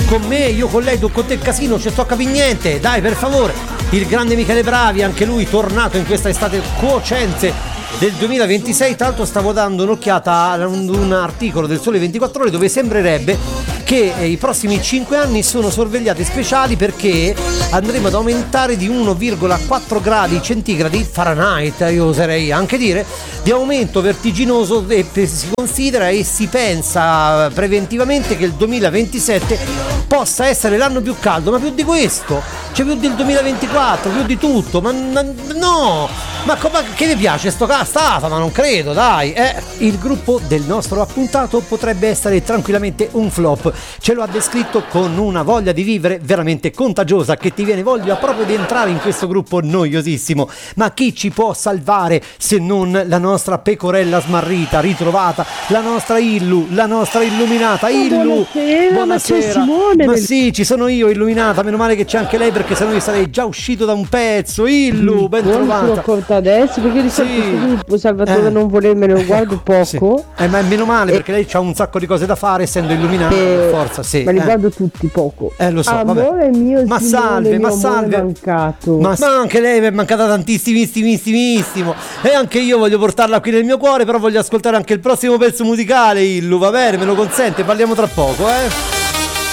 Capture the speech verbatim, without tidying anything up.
con me, io con lei, tu con te, casino, ci sto a capire niente, dai, per favore. Il grande Michele Bravi, anche lui tornato in questa estate cuocente del duemilaventisei. Tra l'altro stavo dando un'occhiata a un, un articolo del Sole ventiquattro Ore dove sembrerebbe che eh, i prossimi cinque anni sono sorvegliati speciali, perché andremo ad aumentare di uno virgola quattro gradi centigradi Fahrenheit, io oserei anche dire, di aumento vertiginoso, e si considera e si pensa preventivamente che il duemilaventisette possa essere l'anno più caldo, ma più di questo, cioè più del duemilaventiquattro, più di tutto, ma, ma no, ma co- ma che vi piace sto castata? Ma non credo, dai, eh. Il gruppo del nostro appuntato potrebbe essere tranquillamente un flop, ce lo ha descritto con una voglia di vivere veramente contagiosa, che ti viene voglia proprio di entrare in questo gruppo noiosissimo. Ma chi ci può salvare se non la nostra pecorella smarrita ritrovata, la nostra Illu, la nostra illuminata Illu? Buonasera, buonasera. Ma, Simone, ma nel... sì, ci sono io, illuminata, meno male che c'è anche lei, perché sennò io sarei già uscito da un pezzo. Illu, ben trovata. L'ho corta adesso, perché di solito Sì. questo gruppo Salvatore Eh. non volermene lo guardo poco. Sì. Eh, ma è meno male, perché lei ha un sacco di cose da fare, essendo illuminata, Eh, per forza, sì. Ma li eh. guardo tutti poco. Eh, lo so, Amore vabbè. mio, Ma Simone, salve, mio ma amore salve. mancato. Ma, ma anche lei mi è mancata tantissimissimissimo. E anche io voglio portarla qui nel mio cuore, però voglio ascoltare anche il prossimo pezzo musicale, Illu, va bene? Me lo consente? Parliamo tra poco, eh?